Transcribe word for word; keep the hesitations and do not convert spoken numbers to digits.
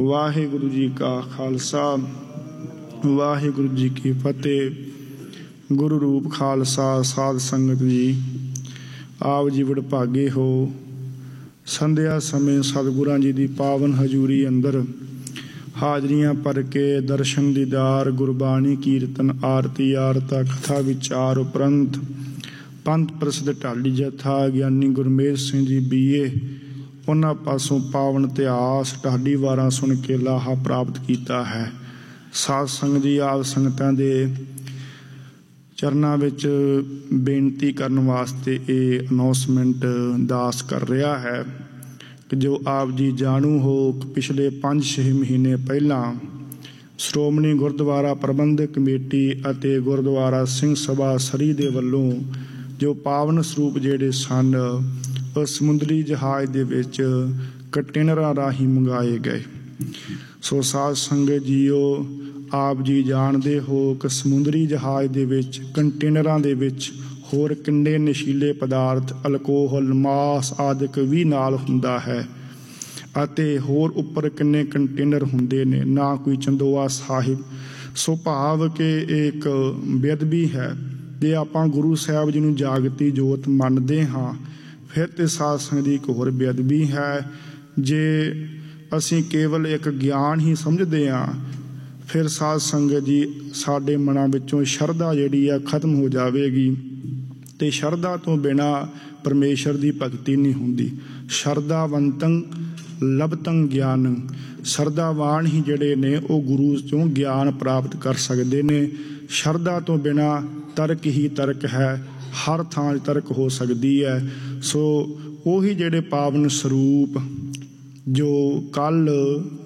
वाहिगुरु जी का खालसा वाहिगुरु जी की फतेह। गुरु रूप खालसा साध संगत जी, आप जी वडभागे हो। संध्या समय सतगुरां जी की पावन हजूरी अंदर हाजरियां भर के दर्शन दीदार गुरबाणी कीर्तन आरती आरता कथा विचार उपरंत पंथ प्रसिद्ध ढाली जथा ज्ञानी गुरमेज सिंह जी बीए उन्हां पासों पावन इतिहास ढाडी वारां सुन के लाहा प्राप्त किया है। साध संगत जी आप संगतां दे चरनां विच बेनती करन वास्ते ये अनाउंसमेंट दास कर रहा है कि जो आप जी जाणू हो पिछले पाँच छे महीने पहला श्रोमणी गुरुद्वारा प्रबंधक कमेटी अते गुरुद्वारा सिंह सभा सरी दे वल्लों जो पावन सरूप जेड़े सन समुद्री जहाज दे विच कंटेनरां राही मंगाए गए। सो साध संगत जीओ आप जी जानते हो कि समुद्री जहाज दे विच कंटेनरां दे विच होर किन्ने नशीले पदार्थ अल्कोहल मास आदिक भी नाल हुंदा है अते होर उपर किन्ने कंटेनर हुंदे ने, ना कोई चंदोआ साहिब। सो भाव के एक बेअदबी है जे आपां गुरु साहब जी नूं जागती जोत मनदे हाँ, फिर तो साध संगत जी एक होर बेअदबी है जे असीं केवल एक ज्ञान ही समझदे हाँ, फिर साध संगत जी साडे मनां विचों शरधा जिहड़ी आ खत्म हो जाएगी। तो शरधा तो बिना परमेश्वर की भगती नहीं हुंदी। शरधावंतं लभतं ज्ञानं, शरधावान ही जिहड़े ने वो गुरु चों ज्ञान प्राप्त कर सकते ने। शरधा तो बिना तर्क ही तर्क है, हर थां तर्क हो सकती है। सो वही जिहड़े पावन स्वरूप जो कल